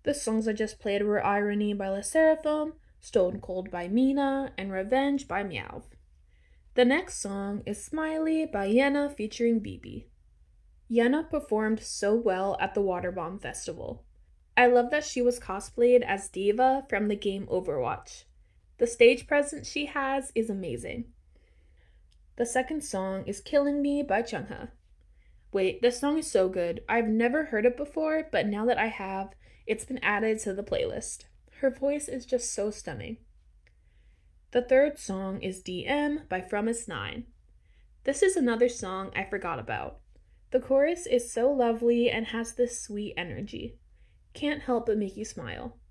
The songs I just played were Irony by Le Seraphim, Stone Cold by Mina, and Revenge by Meowth. The next song is Smiley by Yenna featuring BB. Yenna performed so well at the Water Bomb Festival. I love that she was cosplayed as D.Va from the game Overwatch. The stage presence she has is amazing. The second song is Killing Me by Chungha. Wait, this song is so good. I've never heard it before, but now that I have, it's been added to the playlist. Her voice is just so stunning. The third song is DM by Fromis9. This is another song I forgot about. The chorus is so lovely and has this sweet energy. Can't help but make you smile.